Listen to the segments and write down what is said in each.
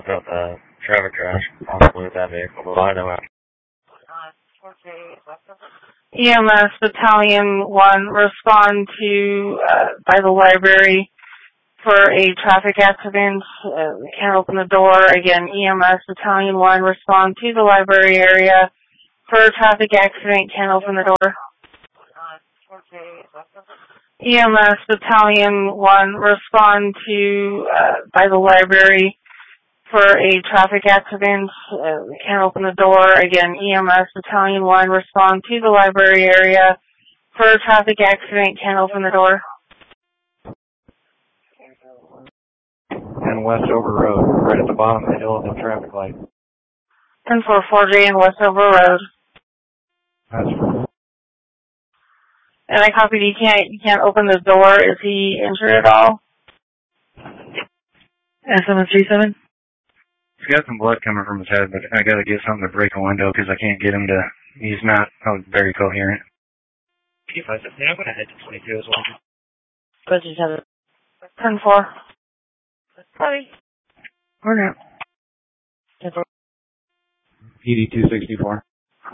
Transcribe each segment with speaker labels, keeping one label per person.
Speaker 1: about the traffic crash, possibly with that vehicle, but I know it.
Speaker 2: EMS Battalion 1, respond to by the library for a traffic accident. Can't open the door. Again, EMS Battalion 1, respond to the library area for a traffic accident. Can't open the door. EMS Battalion 1, respond to by the library for a traffic accident. Can't open the door. Again, EMS Battalion 1, respond to the library area for a traffic accident. Can't open the door.
Speaker 1: And Westover Road, right at the bottom of the hill at the traffic light.
Speaker 2: 10-4-4J and Westover Road.
Speaker 1: That's right.
Speaker 2: And I copied. You can't open the door. Is he injured at all? S737.
Speaker 1: He's got some blood coming from his head, but I gotta get something to break a window because I can't get him to. He's not very coherent. P5, I'm gonna head to 22 as well.
Speaker 2: Question 7. 10-4. Sorry.
Speaker 1: We're not. PD 264.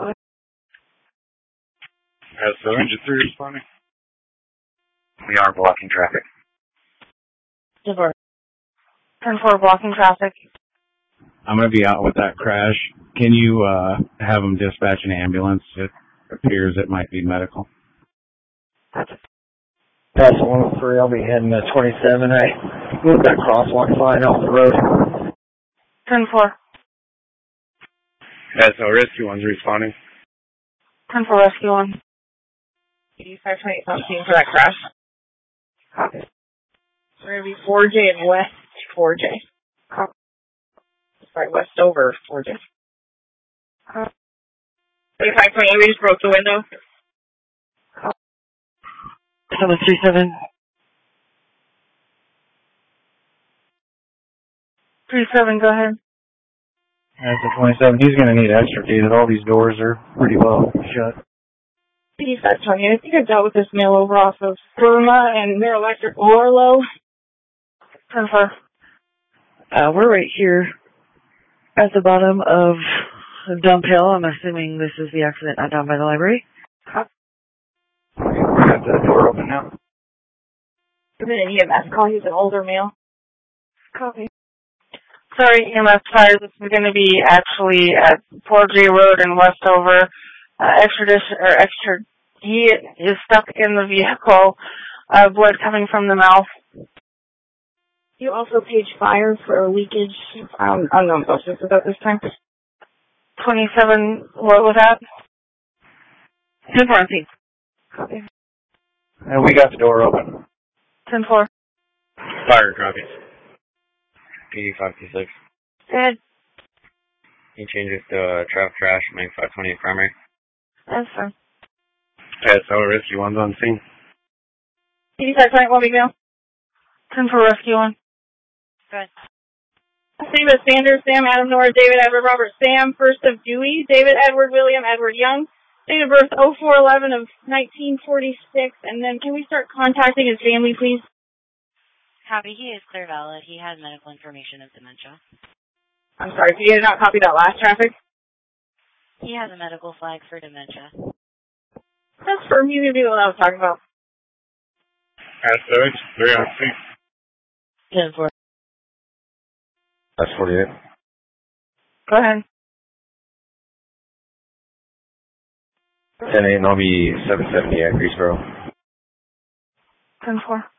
Speaker 1: So engine 3 responding. We are blocking traffic.
Speaker 2: 10-4. 10-4 blocking traffic.
Speaker 1: I'm going to be out with that crash. Can you have them dispatch an ambulance? It appears it might be medical.
Speaker 2: Pass
Speaker 1: 103, I'll be heading to 27. I moved that crosswalk sign off the road.
Speaker 2: 10-4.
Speaker 1: So Rescue 1's responding.
Speaker 2: 10-4 Rescue 1. 8528 17 for that crash. Copy. We're going to be 4J and West 4J. Copy. Sorry, Westover 4J. 8528, we just broke the window. 737. 37, go ahead.
Speaker 1: That's a 27. He's going to need extra gated. All these doors are pretty well shut.
Speaker 2: 8528, I think I dealt with this mail over off of Burma and their electric Orlo. 10-4.
Speaker 3: We're right here at the bottom of Dump Hill. I'm assuming this is the accident not down by the library.
Speaker 1: We got the door open now.
Speaker 2: Is it an EMS call? He's an older male. Copy. Sorry, EMS fire. This is going to be actually at 4J Road in Westover. He is stuck in the vehicle. Blood coming from the mouth. You also page fire for a leakage. Unknown substance about this time. 27. What was that? 10-4. Copy.
Speaker 1: And we got the door open.
Speaker 2: 10-4.
Speaker 1: Fire copy. PD 526.
Speaker 2: Good.
Speaker 1: He changes to traffic crash, main 528 primary.
Speaker 2: That's fine.
Speaker 1: So Rescue 1's on scene.
Speaker 2: PD 528, big mail. 10-4 Rescue 1. Good. David Sanders, Sam, Adam Nora, David Edward, Robert Sam, first of Dewey, David Edward, William Edward Young, date of birth 04/11 of 1946, and then can we start contacting his family, please?
Speaker 4: Copy. He is clear valid. He has medical information of dementia.
Speaker 2: I'm sorry, if you did not copy that last traffic?
Speaker 4: He has a medical flag for dementia.
Speaker 2: That's for me to be what I was talking about.
Speaker 1: SOH 3 on scene.
Speaker 3: 10-4.
Speaker 1: That's 48.
Speaker 2: Go ahead.
Speaker 1: 10-8, and I'll be 770 at Greensboro.
Speaker 2: 10-4.